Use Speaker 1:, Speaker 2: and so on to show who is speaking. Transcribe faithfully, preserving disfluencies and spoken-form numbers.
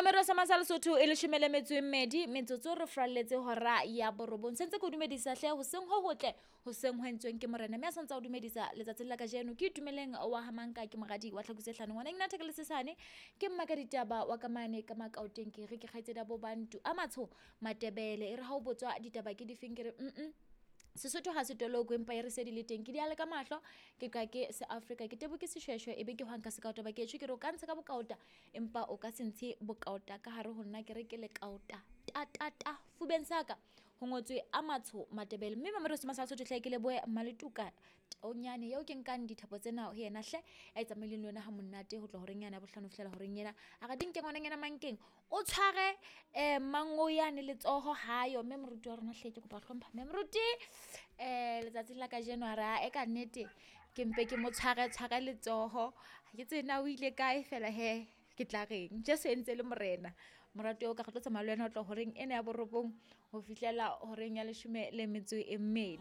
Speaker 1: Mamero sa masal Sotho e le shomele metso e mmedi metsotso re fralletse hora ya borobong sentse go dumedisa hle ho seng ho hotle ho seng ho entsweng ke morena mme a santsa o dumedisa letsatsi la ka jeno ke itumeleng wa hamanka ke mogadi wa tlhakutsehlano ngwana nna thekele sesane ke mmaka ditaba wa kamane ka makauteng ke re ke kgaitse da bo bantu a matsho matebele e re ha o botswa ditaba ke difeng ke re mm Sesotho ha se toloko empa e re se di le teng ke di ale ka mahlo ke ka ke se Africa ke tebo ke seshweshwe e be ke hwanka se kaota ba ke tshwe ke re o kantsha ka bokauta empa o ka sentse bokauta ka hare ho nna ke re ke le kauta ta ta ta fubeng saka ho ngotswe a matsho matebele mme mamero se masatso tle ke le boe maletuka onyane yeo ke nkang dithapo tsena ho yena hle a etsa meleng lona ha monate ho tlo ho reng yana bohlano fihlela ho reng yena a ga dinke ngwana ngena mankeng o tshware eh mango yane le tsoho hayo mme moruti wa rona hle ke kopa hlompha mme moruti eh letsatsi la ka January e ka nnete ke mpe ke mo tshware tshware le tsoho ke tsena o ile kae fela he ke tla reng je se ntse le morena morato o ka go tlo tsamaya le wena o tlo ho reng ena ya borobong ho fihlela ho reng ya leshome le metso e mmedi